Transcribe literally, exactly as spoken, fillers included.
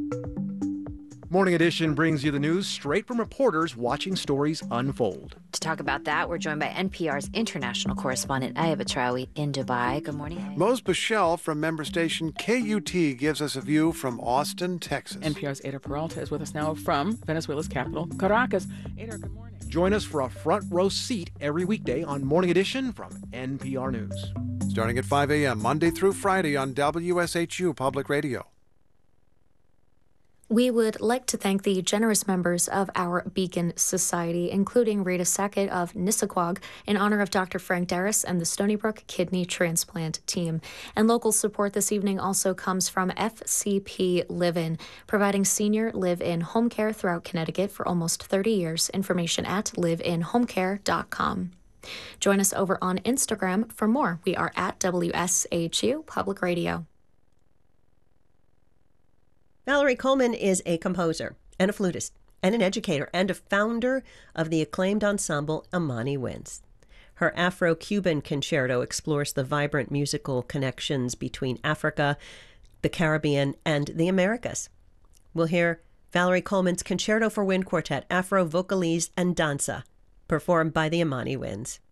Morning Edition brings you the news straight from reporters watching stories unfold. To talk about that, we're joined by N P R's international correspondent, Aya Batrawi, in Dubai. Good morning, Aya. Mose Bichelle from member station K U T gives us a view from Austin, Texas. N P R's Ada Peralta is with us now from Venezuela's capital, Caracas. Ada, good morning. Join us for a front row seat every weekday on Morning Edition from N P R News. Starting at five a.m. Monday through Friday on W S H U Public Radio. We would like to thank the generous members of our Beacon Society, including Rita Sackett of Nissaquag, in honor of Doctor Frank Darris and the Stony Brook Kidney Transplant Team. And local support this evening also comes from F C P Live-In, providing senior live-in home care throughout Connecticut for almost thirty years. Information at live in home care dot com. Join us over on Instagram for more. We are at W S H U Public Radio. Valerie Coleman is a composer and a flutist and an educator and a founder of the acclaimed ensemble Amani Winds. Her Afro-Cuban concerto explores the vibrant musical connections between Africa, the Caribbean, and the Americas. We'll hear Valerie Coleman's Concerto for Wind Quartet, Afro Vocalise and Danza, performed by the Amani Winds.